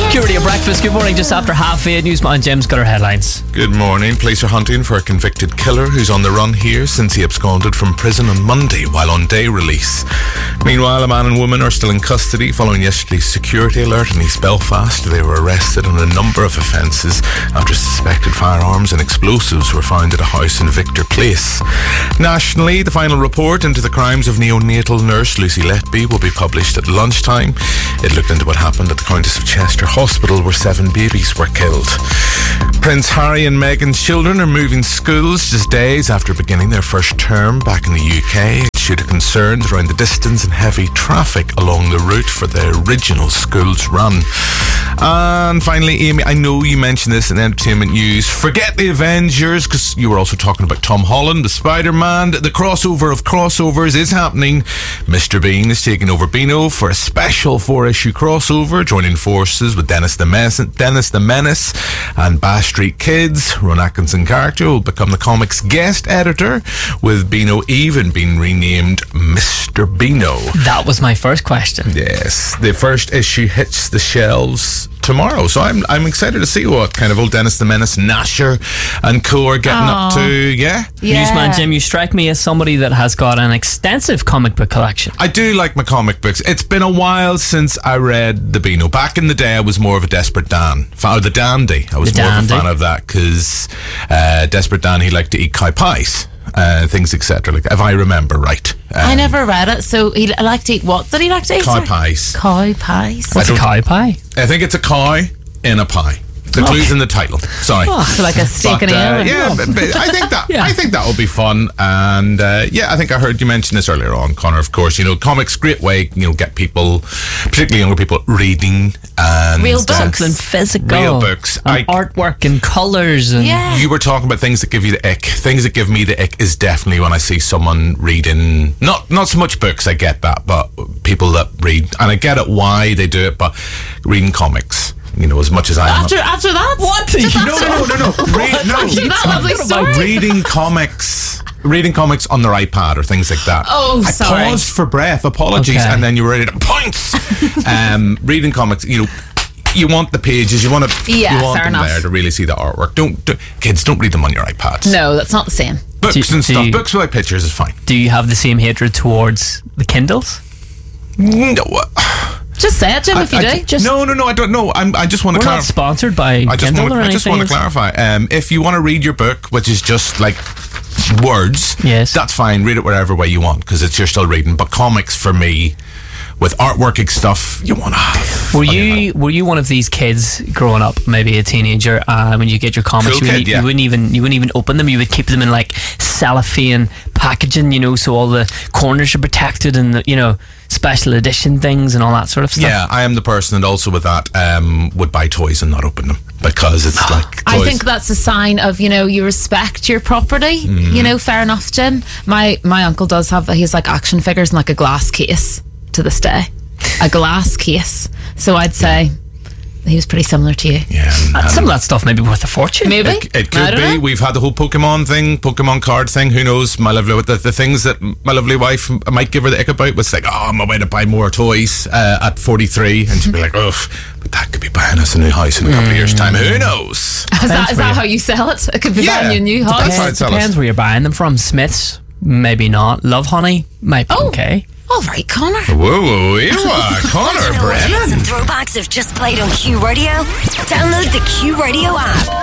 Q Radio Breakfast. Good morning, just after 8:30. Newsman Jim's got our headlines. Good morning. Police are hunting for a convicted killer who's on the run here since he absconded from prison on Monday while on day release. Meanwhile, a man and woman are still in custody following yesterday's security alert in East Belfast. They were arrested on a number of offences after suspected firearms and explosives were found at a house in Victor Place. Nationally, the final report into the crimes of neonatal nurse Lucy Letby will be published at lunchtime. It looked into what happened at the Countess of Chester Hospital where 7 babies were killed. Prince Harry and Meghan's children are moving schools just days after beginning their first term back in the UK. It's due to concerns around the distance and heavy traffic along the route for their original school's run. And finally, Amy, I know you mentioned this in entertainment news. Forget the Avengers, because you were also talking about Tom Holland, the Spider-Man. The crossover of crossovers is happening. Mr. Bean is taking over Beano for a special 4-issue crossover, joining forces with Dennis the Menace and Bash Street Kids. Ron Atkinson character will become the comic's guest editor, with Beano even being renamed Mr. Beano. That was my first question. Yes, the first issue hits the shelves tomorrow, so I'm excited to see what kind of old Dennis the Menace, Nasher and co are getting up to. Yeah. Newsman Jim, you strike me as somebody that has got an extensive comic book collection. I do like my comic books. It's been a while since I read the Beano. Back in the day, I was more of a Desperate Dan, or the Dandy. I was more of a fan of that, because Desperate Dan, he liked to eat cow pies. Things, etc. Like, if I remember right. I never read it, so he liked to eat what? Did he like to eat? Cow pies. Cow pies. What's a cow pie? I think it's a cow in a pie. The clue's in the title. Sorry. So like a steak and ale. Yeah, but I think that I think that will be fun. And I think I heard you mention this earlier on, Connor. Of course, comics, great way, get people, particularly younger people, reading and real books, something physical, real books, and artwork and colours. And you were talking about things that give you the ick. Things that give me the ick is definitely when I see someone reading, not so much books. I get that, but people that read, and I get it why they do it, but reading comics. As much as I am. After that? What? No. Reading comics on their iPad or things like that. Oh, sorry. I paused for breath. Apologies. Okay. And then you were ready to points. Reading comics, you want the pages. You want them there to really see the artwork. Kids, don't read them on your iPads. No, that's not the same. Books and stuff. Books without pictures is fine. Do you have the same hatred towards the Kindles? No. Just say it, Jim, if you do. No, I don't know. I just want to clarify. We're not sponsored by Kindle or anything. I just want to clarify. If you want to read your book, which is just like words, yes, that's fine. Read it whatever way you want, because you're still reading. But comics, for me, with artworky stuff, you want to have. Were you one of these kids growing up, maybe a teenager, when you get your comics, you wouldn't even open them. You would keep them in like cellophane packaging, so all the corners are protected, and special edition things and all that sort of stuff. Yeah, I am the person that also with that would buy toys and not open them, because it's like toys. I think that's a sign of you respect your property. Fair enough, Jim. My uncle does have, he's like action figures in like a glass case to this day, a glass case. So I'd say he was pretty similar to you. Yeah, some of that stuff may be worth a fortune. Maybe it could be. We've had the whole Pokemon card thing. Who knows? My lovely, the things that my lovely wife might give her the ick about was like, I'm away to buy more toys at 43, and she'd be like, ugh, but that could be buying us a new house in a couple of years' time. Who knows? Is that how you sell it? It could be buying you a new house. Depends where you're buying them from. Smiths, maybe not. Love Honey might be okay. All right, Connor. Whoa, you are Connor Brennan. Some throwbacks have just played on Q Radio. Download the Q Radio app.